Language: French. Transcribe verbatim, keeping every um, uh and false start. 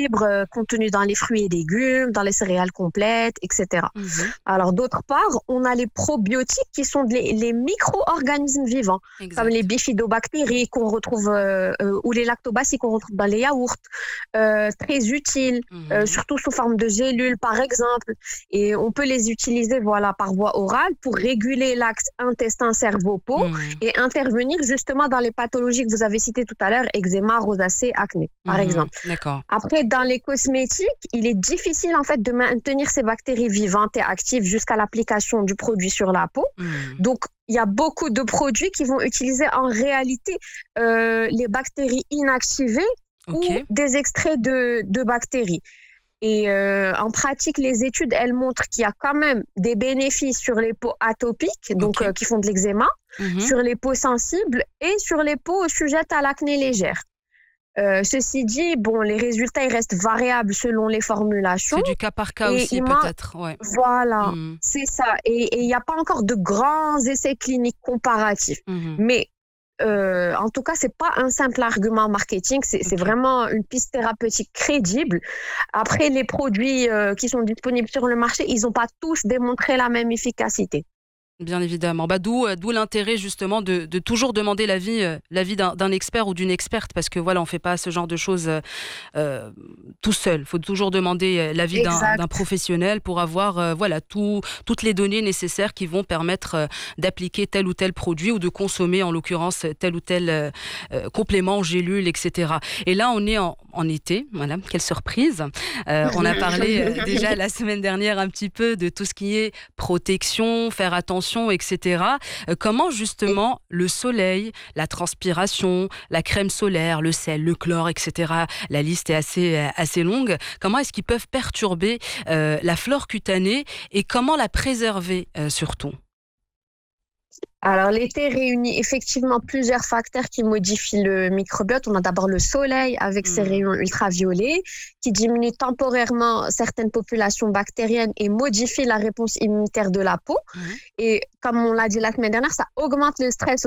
fibres euh, contenues dans les fruits et légumes, dans les céréales complètes, et cetera. Mmh. Alors, d'autre part, on a les probiotiques qui sont les, les micro-organismes vivants, exact. Comme les bifidobactéries qu'on retrouve, euh, euh, ou les lactobacilles qu'on retrouve dans les yaourts, euh, très utiles, mmh. euh, surtout sous forme de gélules, par exemple. Et on peut les utiliser, voilà, par voie orale pour réguler l'axe intestin-cerveau-peau mmh. et intervenir justement dans les pathologies que vous avez citées tout à l'heure, eczéma, rosacée, acné, par mmh. exemple. D'accord. Après, dans les cosmétiques, il est difficile en fait de maintenir ces bactéries vivantes et actives jusqu'à l'application du produit sur la peau. Mmh. Donc, il y a beaucoup de produits qui vont utiliser en réalité euh, les bactéries inactivées okay. ou des extraits de, de bactéries. Et euh, en pratique, les études, elles montrent qu'il y a quand même des bénéfices sur les peaux atopiques, donc okay. euh, qui font de l'eczéma, mmh. sur les peaux sensibles et sur les peaux sujettes à l'acné légère. Euh, ceci dit, bon, les résultats ils restent variables selon les formulations. C'est du cas par cas aussi, peut-être. Ouais. Voilà, mmh. c'est ça. Et il n'y a pas encore de grands essais cliniques comparatifs. Mmh. Mais euh, en tout cas, c'est pas un simple argument marketing. C'est, okay. c'est vraiment une piste thérapeutique crédible. Après, les produits euh, qui sont disponibles sur le marché, ils n'ont pas tous démontré la même efficacité. Bien évidemment. Bah, d'où, d'où l'intérêt justement de, de toujours demander l'avis, euh, l'avis d'un, d'un expert ou d'une experte, parce que voilà, on ne fait pas ce genre de choses euh, tout seul. Il faut toujours demander l'avis d'un, d'un professionnel pour avoir euh, voilà, tout, toutes les données nécessaires qui vont permettre euh, d'appliquer tel ou tel produit ou de consommer en l'occurrence tel ou tel euh, euh, complément, gélule, et cetera. Et là, on est en, en été. Voilà, quelle surprise. Euh, on a parlé euh, déjà la semaine dernière un petit peu de tout ce qui est protection, faire attention, et cetera. Euh, comment justement le soleil, la transpiration, la crème solaire, le sel, le chlore, et cetera. La liste est assez, assez longue. Comment est-ce qu'ils peuvent perturber euh, la flore cutanée et comment la préserver euh, surtout ? Alors, l'été réunit effectivement plusieurs facteurs qui modifient le microbiote. On a d'abord le soleil avec mmh. ses rayons ultraviolets qui diminuent temporairement certaines populations bactériennes et modifient la réponse immunitaire de la peau. Mmh. Et comme on l'a dit la semaine dernière, ça augmente le stress